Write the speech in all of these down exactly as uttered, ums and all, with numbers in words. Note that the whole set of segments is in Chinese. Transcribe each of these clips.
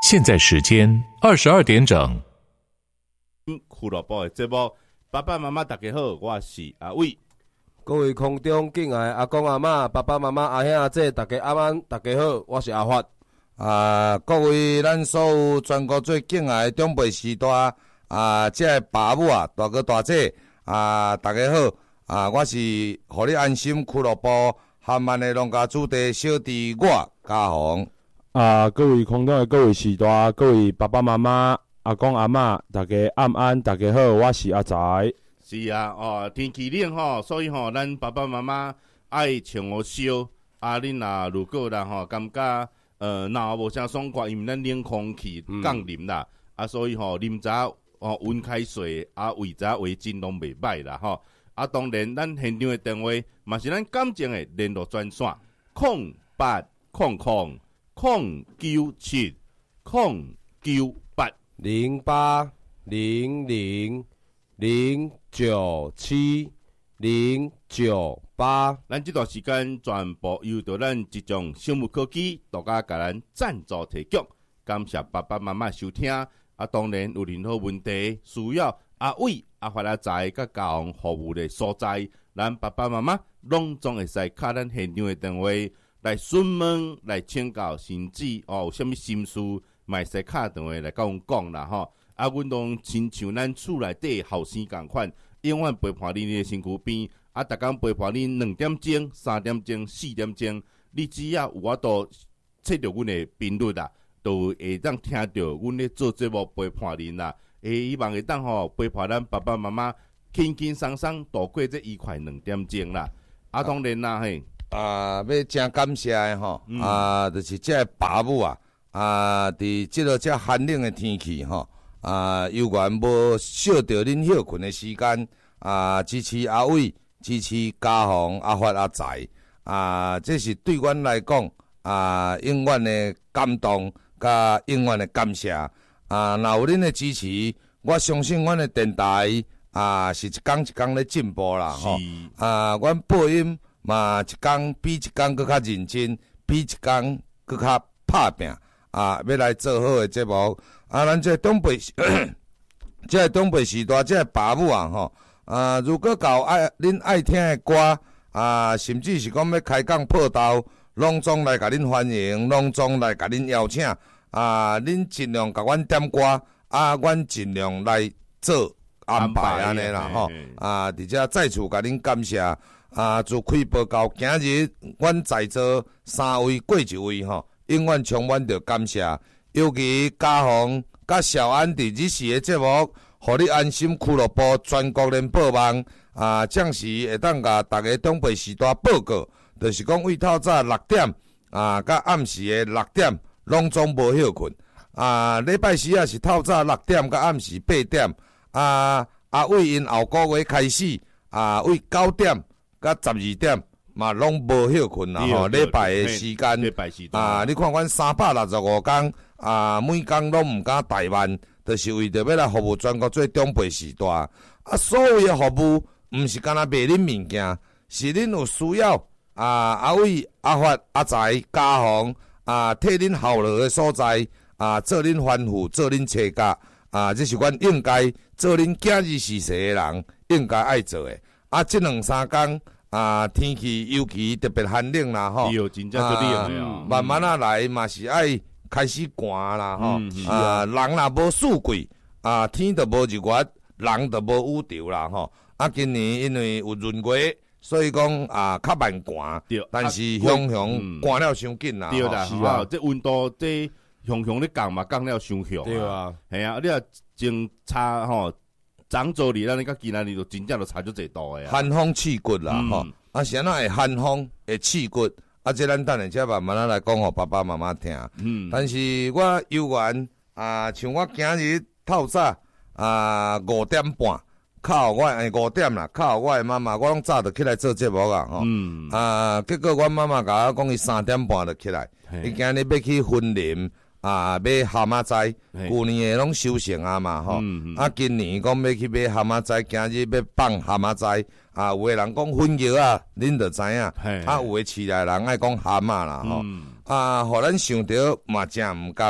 现在时间二十二点整。 俱乐部的节目，爸爸妈妈大家好，我是阿伟。 各位空中敬爱阿公阿嬷、爸爸妈妈、阿兄阿姐，大家晚安，大家好，我是阿发。 啊，各位咱所有全国最敬爱的长辈时代啊，这个爸母啊、大哥大姐啊，大家好啊，我是互你安心俱乐部汉万的农家主题小弟我嘉宏。 啊，各位空中的各位时代，各位爸爸妈妈、阿公阿嬷，大家晚安，大家好，我是阿财。 是啊，哦，天气冷吼，所以吼，咱爸爸妈妈爱穿好烧。啊，恁若如果啦吼，感觉呃，脑无啥爽快，因为咱冷空气降临啦，嗯、啊，所以吼，啉早哦温开水，啊，胃早围巾拢袂歹啦吼。啊，当然，咱现场的电话嘛是咱感情的联络专线，空八空空空九七空九八零八零零零九七零九八。 咱这段时间全部由着咱一种生物科技独家甲咱赞助提供，感谢爸爸妈妈收听。啊，当然有任何问题需要阿伟、阿发阿财甲嘉宏服务的所在，咱爸爸妈妈拢总会使敲咱现场的电话来询问、来请教，甚至哦有啥物心事，嘛会使敲电话来甲阮讲啦吼。啊，阮拢亲像咱厝内底后生共款，永远陪伴恁的身躯边。啊，逐工陪伴恁两点钟、三点钟、四点钟，你只要有法度切着阮的频率啦，都会当听到阮咧做节目陪伴恁啦。诶，希望会当吼陪伴咱爸爸妈妈轻轻松松度过这愉快两点钟啦。啊，当然啦嘿， 啊，要真感谢的吼，嗯、啊，就是这个爸母啊，啊，伫这个这寒冷的天气吼，啊，犹原无少着恁休困的时间，啊，支持阿伟。支持嘉宏、阿发、阿财啊，这是对阮来讲啊，永远的感动，甲永远的感谢啊！若有恁的支持，我相信阮的电台啊，是一天一天咧进步啦吼。啊，阮播音嘛，一天比一天搁较认真，比一天搁较拍拼啊，要来做好的节目啊！咱这东北，这个东北时代，这个爸母啊吼。啊，如果搞爱恁爱听的歌啊，甚至是讲要开讲报道，拢总来甲恁欢迎，拢总来甲恁邀请啊，恁尽量甲阮点歌啊，阮尽量来做安排安尼啦吼啊，而且再次甲恁感谢啊，自开播到今日，阮在座三位过一位吼，永远充满着感谢，尤其嘉宏甲小安伫日时的节目。互你安心俱乐部全国联播网啊，暂时会当甲大家东北时段报告，就是讲为透早六点啊，甲暗时的六点，拢总无休困啊。礼拜四啊是透早六点甲暗时八点啊，啊为因后个月开始啊，为九点甲十二点嘛拢无休困啦吼。礼拜的时间啊，你看阮三百六十五天啊，每天拢毋敢怠慢。就是为着要来服务全国最中辈时代啊！所有的服务，毋是干那卖恁物件，是恁有需要啊！阿伟、阿发、阿财、嘉宏啊，替恁效劳的所在啊，做恁吩咐，做恁车架啊，这是阮应该做恁今日时势的人应该爱做的啊！这两三天啊，天气尤其特别寒冷啦吼，啊，慢慢啊来嘛是爱。开始寒啦吼，嗯、啊，人若无四季啊，天就无日月，人就无宇宙啦吼。啊，今年因为有闰月，所以讲啊较慢寒，但是熊熊寒了伤紧啦。 对啦，是啊，这温度这熊熊咧降嘛，降了伤凶。 对啊， 系啊，你啊前差吼，昨昨日咱你甲今仔日就真正就差足济度诶。 寒风刺骨啦吼，啊，是安怎会寒风会刺骨？啊，这咱等下才慢慢啊来讲互爸爸妈妈听。嗯，但是我犹原啊，像我今日透早啊五点半，靠我诶五点啦，靠我诶妈妈，我拢早就起来做节目啊吼。嗯，啊，结果我妈妈甲我讲，伊三点半就起来，伊今日要去婚林啊，买蛤蟆仔，旧年诶拢收成啊嘛吼。啊，今年讲要去买蛤蟆仔，今日要放蛤蟆仔。啊，有诶人讲粉叶啊，恁就知影。啊，有诶市内人爱讲蛤蟆啦吼。嗯、啊，互咱想着嘛真毋甘，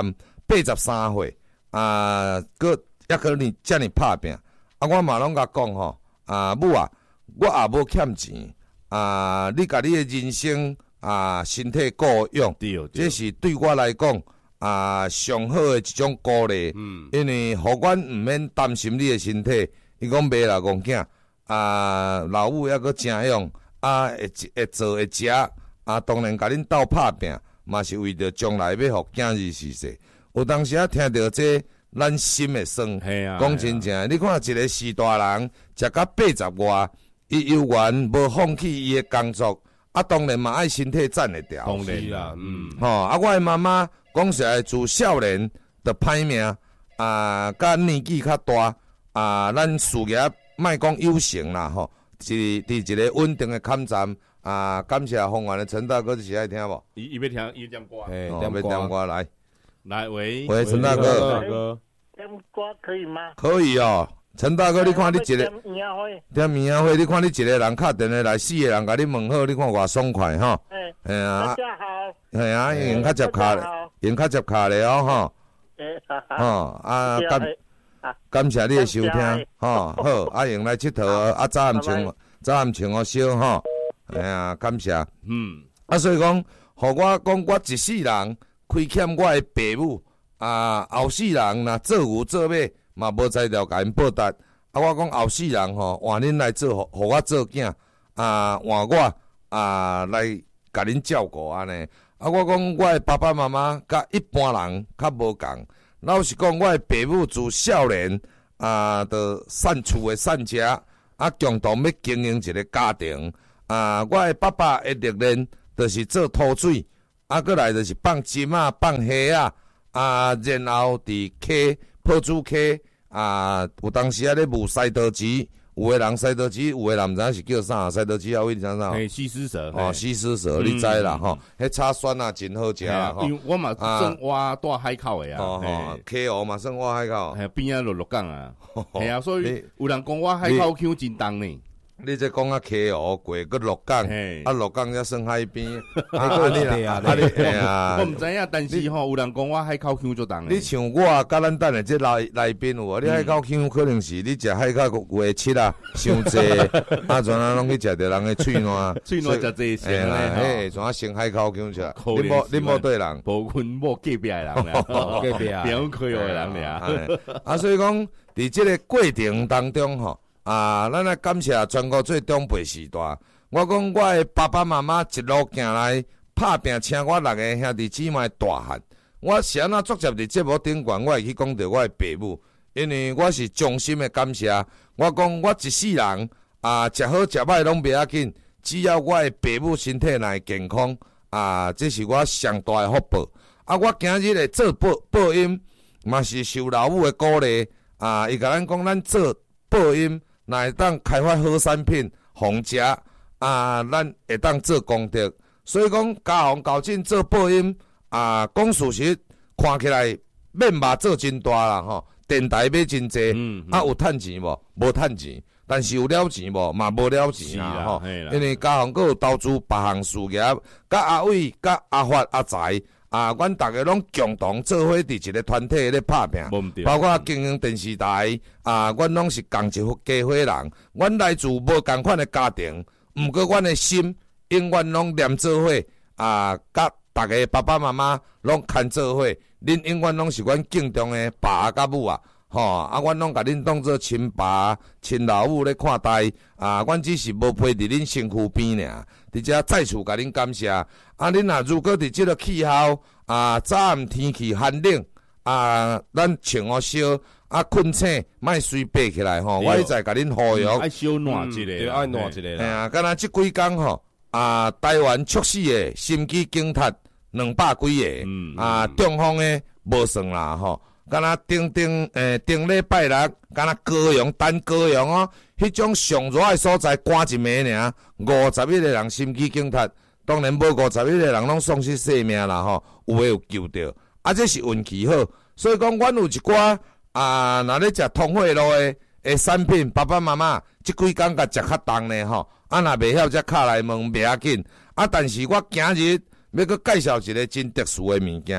八十三岁，啊，搁抑可能遮尔拍拼，啊，我嘛拢甲讲吼，啊，母啊，我也无欠钱，啊，你甲你诶人生啊，身体顾养， 对对， 这是对我来讲啊上好诶一种鼓励， 嗯， 因为互阮毋免担心你诶身体，伊讲袂啦，戆囝啊，老母抑搁正勇，啊，会会做会食，啊，当然甲恁斗拍拼，嘛是为着将来要互囝儿是说。有当时啊，听到这，咱心会酸。 系啊， 讲真正，你看一个士大人，食到八十外，伊悠然无放弃伊的工作，啊，当然嘛爱身体站会调。 当然啦，嗯， 吼、啊，我的妈妈讲实在，自少年的歹命，啊，甲年纪较大，啊，咱事业莫讲有成啦，吼、是伫一个稳定的坎站。啊，感谢丰原的陈大哥，你是爱听无？ 伊伊要听伊点歌， 哎， 哦， 点要点歌来。 来喂， 喂，陈大哥， 大哥， 点歌可以吗？ 可以哦。陈大哥，你看你一个点烟灰， 点棉仔花，你看你一个人敲电话来，四个人甲你问好，你看偌爽快吼。 哎， 嘿啊大，家好， 嘿啊，用较接卡咧，用较接卡咧哦吼。 哎，哈哈， 吼啊，感啊， 感谢你的收听，吼好，啊用来佚佗，啊早暗穿早暗穿哦烧吼。哎呀，感谢。 嗯， 啊，所以讲，互我讲，我一世人亏欠我的父母，啊，后世人若做牛做马，嘛无才调甲因报答。啊，我讲后世人吼，换恁来做，互我做囝，啊，换我啊来甲恁照顾安尼。啊，我讲我的爸爸妈妈甲一般人较无共。老实讲，我的父母自少年啊，就善厝的善家，啊，共同要经营一个家庭。啊，我的爸爸的历练就是做土水，啊，过来就是放金啊、放虾啊，啊，然后伫溪泡煮溪啊，有当时啊咧舞西刀子，有个人西刀子，有个人毋知影是叫啥，西刀子后尾你知影啥？ 嘿，西施蛇， 哦，西施蛇，你知啦吼？迄炒酸啊，真好食啦吼。 因为我嘛算我住海口的啊， 哦吼，溪湖嘛算我海口。 系边啊落鹿港啊，系啊，所以有人讲我海口腔真重呢。 你这讲啊，溪湖过个鹿港，啊鹿港才算海边， 啊，你啦， 啊你哎呀， 我毋知影，但是吼，有人讲我海口腔做重。 你像我甲咱等下这来来宾有啊，你海口腔可能是你食海口月七啊，伤济，啊全啊拢去食着人的喙烂， 喙烂食济先咧， 嘿，全啊生海口腔食，你无你无对人， 无阮某隔壁的人啦， 隔壁啊， 两开的人俩， 啊，所以讲伫这个过程当中吼。啊，咱来感谢全国最长辈时代。我讲我的爸爸妈妈一路行来拍拼，请我六个兄弟姊妹大汉。我是安怎作接伫节目顶悬，我会去讲到我的父母，因为我是衷心的感谢。我讲我一世人啊，食好食歹拢袂要紧，只要我的父母身体若会健康啊，这是我上大的福报。啊，我今日来做播播音，嘛是受老母的鼓励啊，伊甲咱讲，咱做播音。若会当开发好产品，红食啊，咱会当做功德。所以讲，家红交进做播音啊，讲事实，看起来面目做真大啦吼。电台买真济，嗯嗯、啊有趁钱无？无趁钱，但是有了钱无？嘛无了钱啦吼。因为家红佫有投资别项事业，甲阿伟、甲阿发、阿财。啊，阮逐个拢共同做伙伫一个团体咧拍拼，包括经营电视台啊，阮拢是共一户家伙人。阮来自无共款的家庭，毋过阮的心永远拢连做伙啊，甲逐个爸爸妈妈拢牵做伙。恁永远拢是阮敬重的爸甲母啊，吼啊，阮拢甲恁当做亲爸、亲老母咧看待啊，阮只是无陪伫恁身躯边尔。伫遮再次甲恁感谢，啊，恁若如果伫即个气候啊，早暗天气寒冷啊，咱穿好烧啊，困醒莫随爬起来吼，我一再甲恁呼吁， 爱小暖一个， 爱暖一个啦。 哎呀，敢若即几工吼啊，台湾猝死的心肌梗塌两百几个，啊，中风的无算啦吼。敢若顶顶诶，顶礼拜六，敢若高阳、单高阳哦，迄种上热诶所在，关一暝尔，五十一个人心肌梗塌，当然无五十一个人拢丧失性命啦吼，有诶有救着，啊，这是运气好，所以讲，阮有一寡啊，若咧食通惠路诶诶产品，爸爸妈妈即几工甲食较重呢吼，啊，若袂晓则敲来问袂要紧，啊，但是我今日要阁介绍一个真特殊诶物件。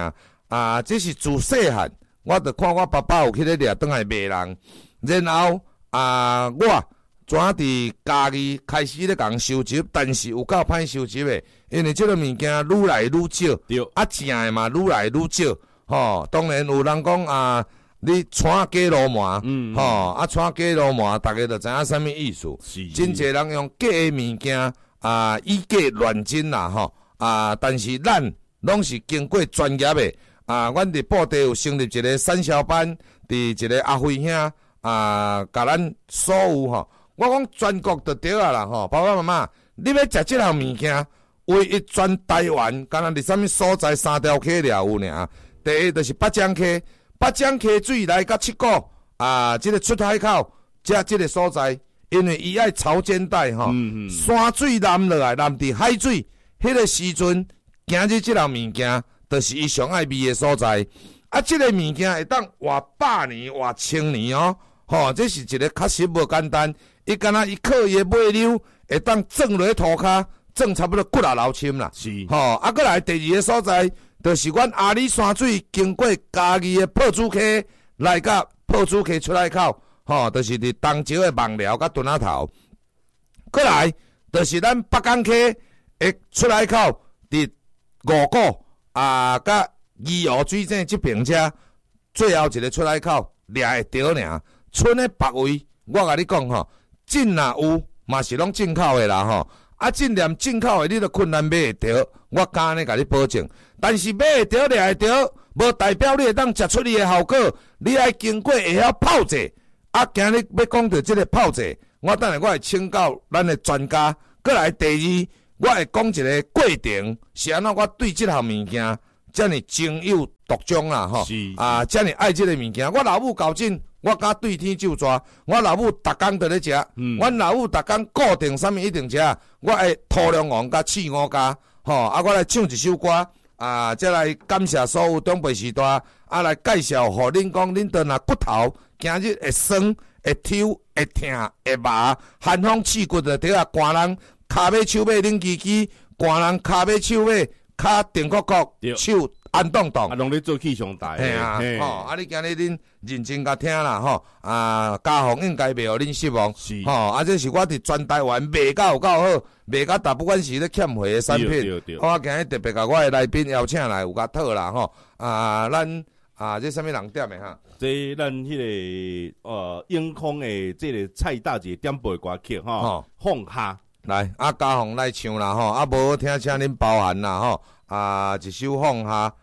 啊，这是自细汉，我著看我爸爸有去咧掠倒来卖人，然后啊，我怎伫家己开始咧共收集，但是有够歹收集的，因为即个物件愈来愈少，啊，正的嘛愈来愈少，吼、哦，当然有人讲啊。你穿假罗麻，嗯，吼、哦，啊，穿假罗麻，大家就知影啥物意思。真侪人用假的物件啊，以假乱真啦，吼，啊，但是咱拢是经过专业的啊，阮伫布袋有成立一个产销班，伫一个阿辉兄啊，甲咱所有吼，我讲全国就对啊啦，吼，爸爸妈妈，你要食即项物件，唯一全台湾，敢若伫啥物所在三条溪了有尔。第一就是八江溪。八江溪水来到七股啊，即、這个出海口，遮即个所在，因为伊爱潮间带吼，嗯嗯、山水淋落来，淋伫海水，迄、那个时阵，今日即项物件，就是伊上爱味的所在。啊，即、這个物件会当活百年、活千年哦，吼，这是一个确实无简单。伊敢若伊靠伊的尾溜，会当种落土骹，种差不多骨力流深啦。是，吼，啊，过来第二个所在。就是阮阿里山水经过嘉义的破竹溪来到破竹溪出海口，吼，就是伫东石的望寮甲墩仔头。过来，就是咱北港溪的出海口，伫五股啊甲宜湖水井这边遮，最后一个出海口掠会着尔。剩的别位，我甲你讲吼，进若有嘛是拢进口的啦吼。啊，进念进口的，你都困难买会着，我敢安尼甲你保证。但是买会着、掠会着，无代表你会当食出你的效果。你爱经过会晓泡者，啊，今日要讲到这个泡者，我等下我会请教咱的专家。过来第二，我会讲一个过程，是安怎我对这项物件这么情有独钟啦，吼，啊，这么爱这个物件。我老母搞真。我敢对天就抓，我老母逐工都咧食，嗯、阮老母逐工固定啥物一定食，我会土龙王甲刺五家，吼，啊，我来唱一首歌，啊，再来感谢所有长辈时代，啊，来介绍互恁讲，恁倒若骨头今日会酸、会抽、会痛、会麻，寒风刺骨就对啊，寒人骹尾手尾冷吱吱，寒人骹尾手尾骹定壳壳，手。安动动， 啊，拢咧做气象台， 嘿啊，吼，啊，你今日恁认真甲听啦，吼，啊，家访应该袂互恁失望，是，吼，啊，这是我伫全台湾卖甲有够好，卖甲大部分是咧欠货的产品，我今日特别甲我的来宾邀请来有甲讨啦，吼，啊，咱啊，这啥物人点的哈？ 这咱迄、那个呃永康的这个蔡大姐点播歌曲哈，放下来，啊，家访来唱啦，吼，啊，无听请恁包涵啦，吼。啊，一首放下，